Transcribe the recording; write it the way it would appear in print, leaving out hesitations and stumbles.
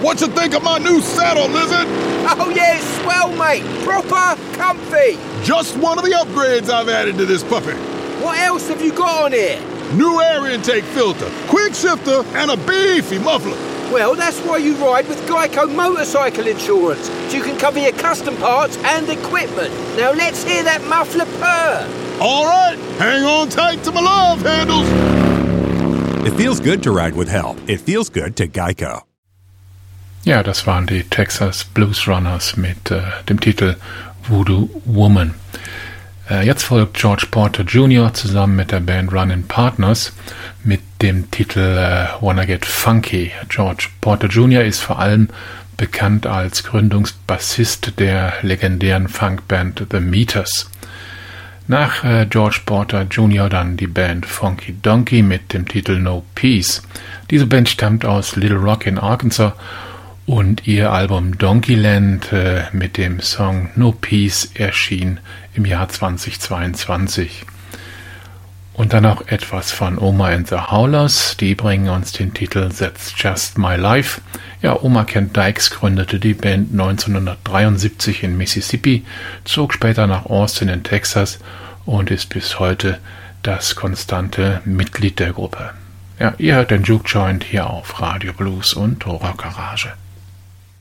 What you think of my new saddle, Lizard? Oh yeah, it's swell, mate. Proper comfy. Just one of the upgrades I've added to this puppy. What else have you got on here? New air intake filter, quick shifter, and a beefy muffler. Well, that's why you ride with Geico Motorcycle Insurance, so you can cover your custom parts and equipment. Now let's hear that muffler purr. All right, hang on tight to my love handles. It feels good to ride with help. It feels good to Geico. Ja, das waren die Texas Blues Runners mit dem Titel Voodoo Woman. Jetzt folgt George Porter Jr. zusammen mit der Band Runnin' Partners mit dem Titel Wanna Get Funky. George Porter Jr. ist vor allem bekannt als Gründungsbassist der legendären Funkband The Meters. Nach George Porter Jr. dann die Band Funky Donkey mit dem Titel No Peace. Diese Band stammt aus Little Rock in Arkansas und ihr Album Donkeyland mit dem Song No Peace erschien im Jahr 2022. Und dann auch etwas von Oma and the Howlers, die bringen uns den Titel That's Just My Life. Ja, Oma Kent Dykes gründete die Band 1973 in Mississippi, zog später nach Austin in Texas und ist bis heute das konstante Mitglied der Gruppe. Ja, ihr hört den Juke Joint hier auf Radio Blues und Rock Garage.